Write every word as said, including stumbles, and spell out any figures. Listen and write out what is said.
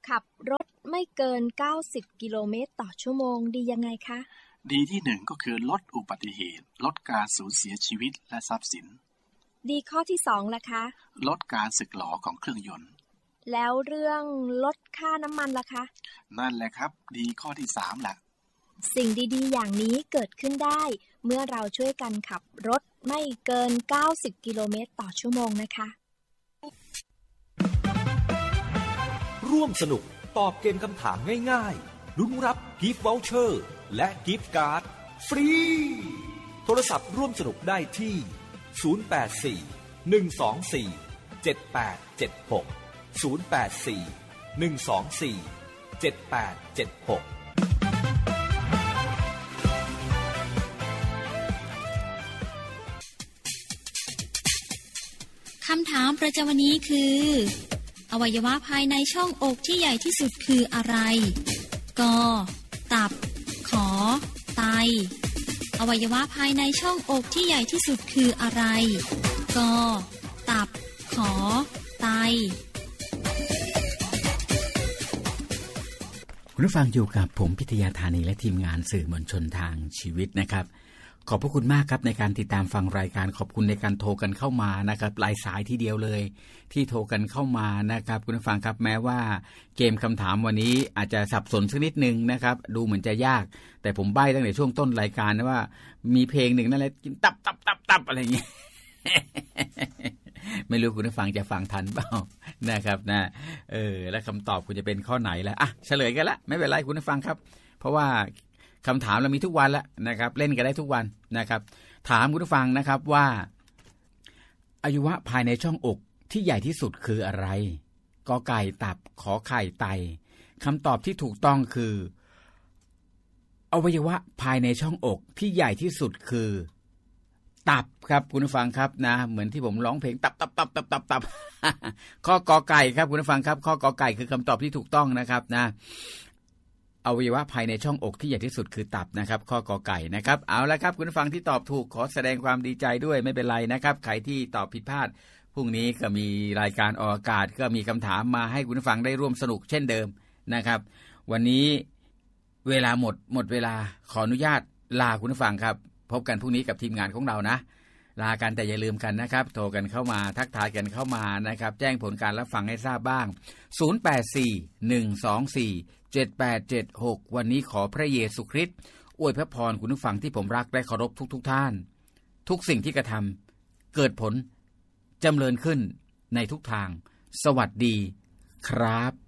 ขับรถไม่เกินเก้าสิบกิโลเมตรต่อชั่วโมงดียังไงคะดีที่หนึ่งก็คือลดอุบัติเหตุลดการสูญเสียชีวิตและทรัพย์สินดีข้อที่สองล่ะคะลดการสึกหรอของเครื่องยนต์แล้วเรื่องลดค่าน้ำมันล่ะคะนั่นแหละครับดีข้อที่สามล่ะสิ่งดีๆอย่างนี้เกิดขึ้นได้เมื่อเราช่วยกันขับรถไม่เกินเก้าสิบกิโลเมตรต่อชั่วโมงนะคะร่วมสนุกตอบเกมคำถามง่ายๆลุ้นรับกิฟต์วอลเชอร์และกิฟต์การ์ดฟรีโทรศัพท์ร่วมสนุกได้ที่ศูนย์ แปด สี่ หนึ่ง สอง สี่ เจ็ด แปด เจ็ด หก ศูนย์ แปด สี่ หนึ่ง สอง สี่ เจ็ด แปด เจ็ด หกคำถามประจำวันนี้คืออวัยวะภายในช่องอกที่ใหญ่ที่สุดคืออะไรกตับขอไตอวัยวะภายในช่องอกที่ใหญ่ที่สุดคืออะไรกตับขอไตคุณผู้ฟังอยู่กับผมพิทยาธานีและทีมงานสื่อมวลชนทางชีวิตนะครับขอบพระคุณมากครับในการติดตามฟังรายการขอบคุณในการโทรกันเข้ามานะครับหลายสายทีเดียวเลยที่โทรกันเข้ามานะครับคุณผู้ฟังครับแม้ว่าเกมคำถามวันนี้อาจจะสับสนสักนิดนึงนะครับดูเหมือนจะยากแต่ผมใบ้ตั้งแต่ช่วงต้นรายการนะว่ามีเพลงหนึ่งนั่นแหละกินตับตับตับตับอะไรอย่างเงี้ย ไม่รู้คุณผู้ฟังจะฟังทันเปล่านะครับนะเออแล้วคำตอบคุณจะเป็นข้อไหนแล้วอ่ะเฉลยกันละไม่เป็นไรคุณผู้ฟังครับเพราะว่าคำถามเรามีทุกวันแล้วนะครับเล่นกันได้ทุกวันนะครับถามคุณผู้ฟังนะครับว่าอวัยวะภายในช่องอกที่ใหญ่ที่สุดคืออะไรกอไก่ตับขอไข่ไตคำตอบที่ถูกต้องคืออวัยวะภายในช่องอกที่ใหญ่ที่สุดคือตับครับคุณผู้ฟังครับนะเหมือนที่ผมร้องเพลงตับตับตับตับตับตับ ข้อกอไก่ครับคุณผู้ฟังครับข้อกอไก่คือคำตอบที่ถูกต้องนะครับนะอวัยวะภายในช่องอกที่ใหญ่ที่สุดคือตับนะครับข้อกอไก่นะครับเอาละครับคุณผู้ฟังที่ตอบถูกขอแสดงความดีใจด้วยไม่เป็นไรนะครับใครที่ตอบผิดพลาดพรุ่งนี้ก็มีรายการออกอากาศก็มีคำถามมาให้คุณผู้ฟังได้ร่วมสนุกเช่นเดิมนะครับวันนี้เวลาหมดหมดเวลาขออนุญาตลาคุณผู้ฟังครับพบกันพรุ่งนี้กับทีมงานของเรานะลากันแต่อย่าลืมกันนะครับโทรกันเข้ามาทักทายกันเข้ามานะครับแจ้งผลการรับฟังให้ทราบบ้างศูนย์ แปด สี่ หนึ่ง สอง สี่ เจ็ด แปด เจ็ด หกวันนี้ขอพระเยซูคริสต์อวยพระพรคุณผู้ฟังที่ผมรักและเคารพทุกๆ ท่านทุกสิ่งที่กระทำเกิดผลจำเริญขึ้นในทุกทางสวัสดีครับ